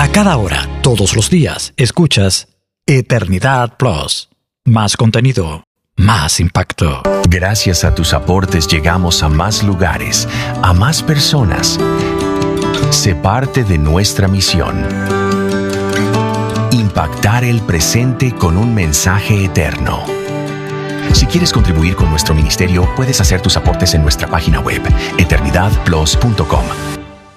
A cada hora, todos los días, escuchas Eternidad Plus. Más contenido, más impacto. Gracias a tus aportes llegamos a más lugares, a más personas. Sé parte de nuestra misión. Impactar el presente con un mensaje eterno. Si quieres contribuir con nuestro ministerio, puedes hacer tus aportes en nuestra página web, eternidadplus.com.